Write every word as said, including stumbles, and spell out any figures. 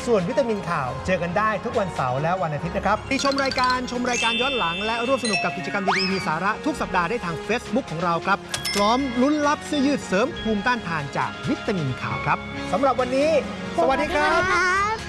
ส่วนวิตามินข่าวเจอกันได้ทุกวันเสาร์และวันอาทิตย์นะครับที่ชมรายการชมรายการย้อนหลังและร่วมสนุกกับกิจกรรมดีๆมีสาระทุกสัปดาห์ได้ทาง Facebook ของเราครับพร้อมลุ้นรับเสื้อยืดเสริมภูมิต้านทานจากวิตามินข่าวครับสำหรับวันนี้สวัสดีครับ